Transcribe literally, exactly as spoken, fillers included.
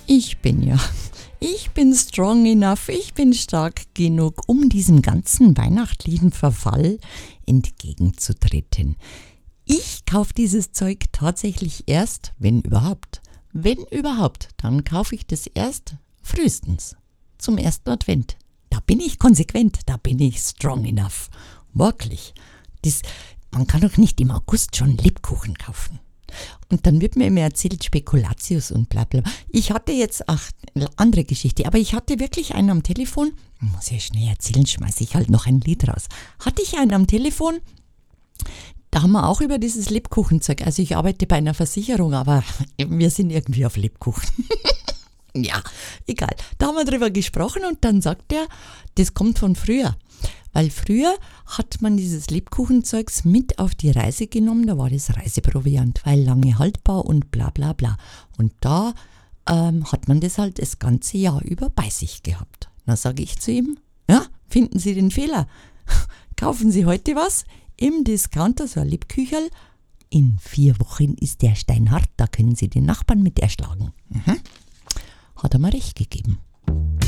Ich bin ja, ich bin strong enough, ich bin stark genug, um diesem ganzen weihnachtlichen Verfall entgegenzutreten. Ich kaufe dieses Zeug tatsächlich erst, wenn überhaupt. Wenn überhaupt, dann kaufe ich das erst frühestens zum ersten Advent. Da bin ich konsequent, da bin ich strong enough. Wirklich. Das, man kann doch nicht im August schon Lebkuchen kaufen. Und dann wird mir immer erzählt, Spekulatius und bla bla. Ich hatte jetzt, ach, eine andere Geschichte, aber ich hatte wirklich einen am Telefon, muss ich schnell erzählen, schmeiße ich halt noch ein Lied raus. Hatte ich einen am Telefon, da haben wir auch über dieses Lebkuchenzeug, also ich arbeite bei einer Versicherung, aber wir sind irgendwie auf Lebkuchen. Ja, egal. Da haben wir drüber gesprochen und dann sagt er, das kommt von früher. Weil früher hat man dieses Lebkuchenzeugs mit auf die Reise genommen, da war das Reiseproviant, weil lange haltbar und bla bla bla. Und da ähm, hat man das halt das ganze Jahr über bei sich gehabt. Dann sage ich zu ihm, ja, finden Sie den Fehler? Kaufen Sie heute was im Discounter, so ein Lebkücherl. In vier Wochen ist der Stein hart, da können Sie den Nachbarn mit erschlagen. Mhm. Hat er mir recht gegeben.